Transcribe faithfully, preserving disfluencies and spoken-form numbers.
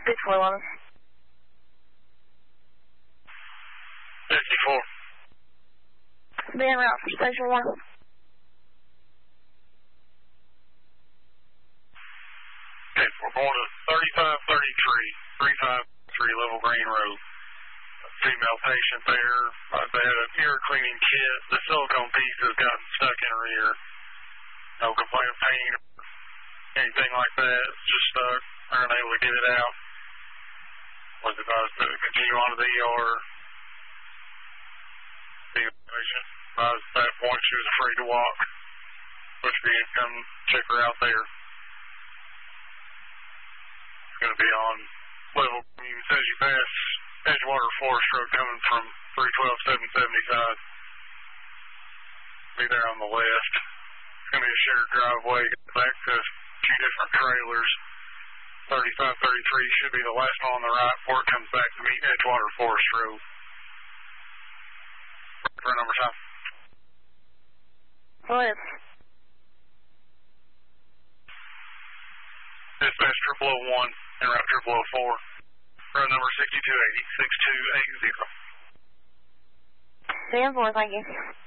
six four eleven. fifty-four. Be en route for station one. Okay, we're going to thirty-five thirty-three, three five three Level Green Road. Female patient there. Uh, they had an ear cleaning kit. The silicone piece has gotten stuck in her ear. No complaint of pain or anything like that. It's just stuck. They're unable to get it out. Was advised to continue on to the E R. The patient advised at that point she was afraid to walk. Push V and come check her out there. It's going to be on Level Green as you pass Edgewater Forest Road coming from three twelve seven seventy-five. Be there on the left. It's going to be a shared driveway. Back to two different trailers. thirty-five thirty-three should be the last one on the right before it comes back to meet Edgewater Forest Road. For number time. What? Dispatch triple oh one and route triple oh four. Road number sixty-two eighty, six two eight zero. Stand for, thank you.